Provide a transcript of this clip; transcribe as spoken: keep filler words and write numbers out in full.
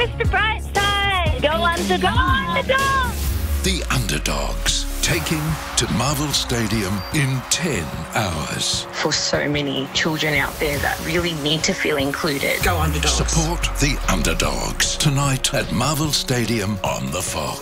Mister Brightside. Go Underdogs. The Underdogs, taking to Marvel Stadium in ten hours. For so many children out there that really need to feel included. Go Underdogs. Support the Underdogs tonight at Marvel Stadium on the Fox.